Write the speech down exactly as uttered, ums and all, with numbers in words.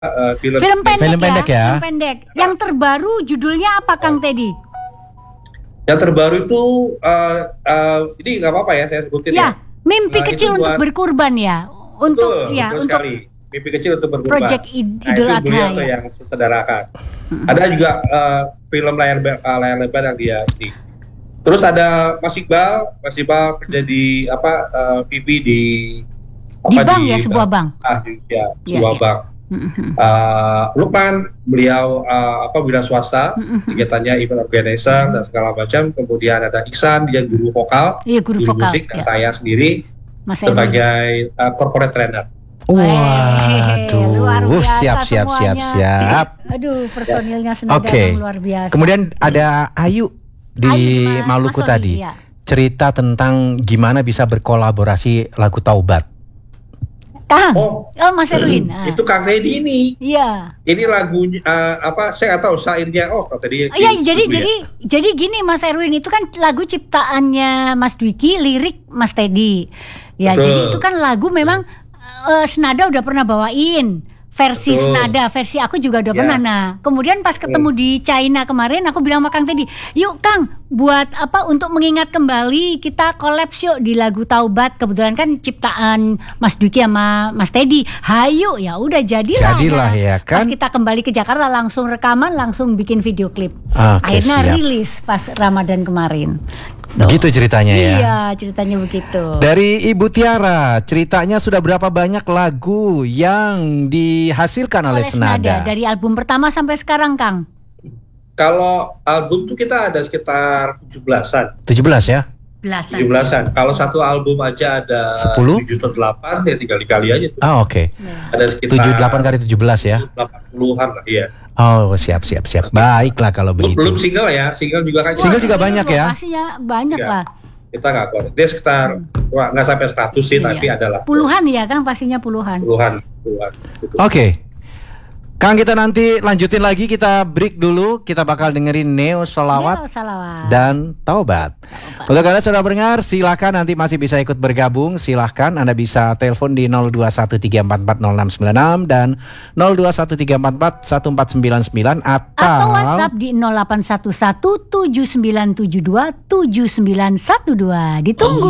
uh, film, Film pendek, Film pendek ya? Film pendek. Yang terbaru judulnya apa, Kang Teddy? Yang terbaru itu uh, uh, ini nggak apa-apa ya saya sebutin ya. Ya, mimpi Nah, kecil itu untuk buat- berkurban ya. Untuk Betul, ya, betul untuk sekali. Mimpi kecil untuk berubah. Project Id- Nah, Idul itu Adha beliau tuh ya. yang sutradarakan. Ada juga uh, film layar be- uh, layar lebar yang dia ini. Terus ada Mas Iqbal, Mas Iqbal kerja di apa uh, P P di Di bank ya, sebuah bank. Ah, di, ya, Iya, sebuah iya. bank. Mhm. Uh, Lukman, beliau uh, apa wira swasta, Mhm. kegiatannya event organizer dan segala macam. Kemudian ada Iksan, dia guru vokal, Iya, guru guru vokal. musik, dan Ya. saya sendiri Mas Erwin. sebagai uh, corporate trainer. Hehehe, luar Waduh, biasa siap siap siap semuanya. siap. Aduh, personilnya senada Oke. memang luar biasa. Kemudian ada Ayu di Ayu, Ma- Maluku Mas Sony, tadi. ya. Cerita tentang gimana bisa berkolaborasi lagu Taubat. Kang. Oh, Oh, Mas Erwin. Ah. itu Kang Teddy ini. Iya. Ini lagunya uh, apa? Saya nggak tahu syairnya. Oh, Kang Teddy. Oh, iya, jadi itu ya. jadi jadi gini Mas Erwin, itu kan lagu ciptaannya Mas Dwiki, lirik Mas Teddy. Ya, Betul. jadi itu kan lagu memang eh, Senada udah pernah bawain. Versi Betul. Senada, versi aku juga udah Ya. pernah. Nah, kemudian pas ketemu di China kemarin, aku bilang sama Kang Teddy, yuk Kang, buat apa untuk mengingat kembali kita collab yuk di lagu Taubat. Kebetulan kan ciptaan Mas Dwiki sama Mas Teddy. Hayu, ya udah jadilah. Jadilah ya kan? Pas kita kembali ke Jakarta langsung rekaman, langsung bikin video klip. Oke, Akhirnya siap. rilis pas Ramadan kemarin. Begitu ceritanya ya. Iya, ceritanya begitu. Dari Ibu Tiara, ceritanya sudah berapa banyak lagu yang dihasilkan oleh, Oleh Senada? Dari album pertama sampai sekarang, Kang. Kalau album tuh kita ada sekitar tujuh belasan. tujuh belas ya? Belasan. tujuh belasan. Kalau satu album aja ada Sepuluh? tujuh atau delapan, ya tinggal dikali aja tuh. Ah, oke. Ya. Ada sekitar tujuh delapan kali tujuh belas ya? delapan puluhan lah, iya. Oh, siap siap siap. Baiklah kalau Belum, begitu. belum single ya, single juga kan. Single juga Wah, banyak ya? Pastinya banyak Iya. lah. Kita nggak kuat. Dia sekitar wah, nggak sampai seratus sih, Iya. tapi adalah Puluhan ya, Kang, pastinya puluhan. puluhan, puluhan. Gitu. Oke. Kang, kita nanti lanjutin lagi, kita break dulu. Kita bakal dengerin Neo Solawat Neo Salawat. dan Taubat. Untuk kalian sudah mendengar, silahkan nanti masih bisa ikut bergabung. Silahkan Anda bisa telepon di nol dua satu tiga empat empat nol enam sembilan enam dan nol dua satu tiga empat empat satu empat sembilan sembilan atau, Atau WhatsApp di nol delapan satu satu tujuh sembilan tujuh dua tujuh sembilan satu dua. Ditunggu.